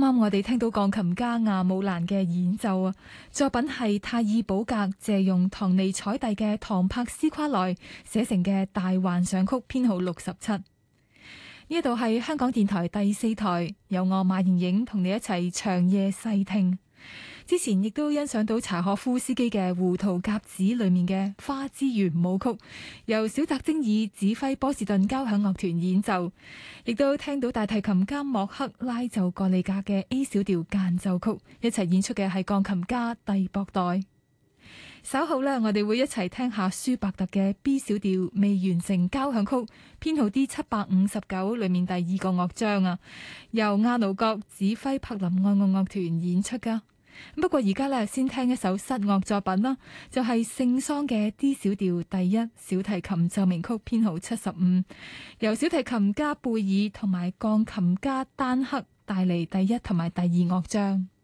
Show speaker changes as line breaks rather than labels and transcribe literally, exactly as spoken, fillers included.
啱我哋聽到鋼琴家亞姆蘭嘅演奏啊，作品係泰爾保格借用唐尼采蒂嘅《唐柏斯夸萊》寫成嘅大幻想曲，編號六十七。呢度係香港電台第四台，由我馬瑩瑩同你一齊長夜細聽。之前亦都欣賞到柴可夫斯基嘅《胡桃夾子》裏面嘅《花之圓舞曲》，由小澤征爾指揮波士頓交響樂團演奏，亦都聽到大提琴家莫克拉奏格里格嘅 A 小調間奏曲，一齊演出嘅係鋼琴家蒂博代。稍後呢，我哋會一齊聽下舒伯特嘅 B 小調未完成交響曲，編號 D 七百五十九裏面第二個樂章啊，由亞奴國指揮柏林愛樂樂團演出噶。不過而家咧，先聽一首室樂作品啦，就係聖桑嘅 D 小調第一小提琴奏鳴曲，編號七十五，由小提琴家貝爾同埋鋼琴家丹克帶嚟第一同埋第二樂章。